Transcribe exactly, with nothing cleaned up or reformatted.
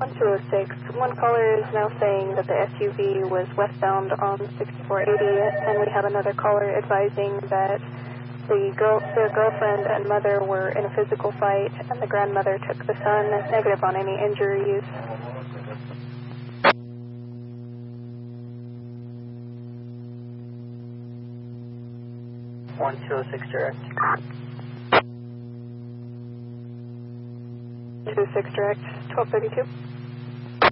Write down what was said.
one two oh six. One caller is now saying that the S U V was westbound on sixty-four eighty, and we have another caller advising that the girl, their girlfriend and mother were in a physical fight, and the grandmother took the son, negative on any injuries. one two oh six direct. two oh six direct, twelve thirty-two.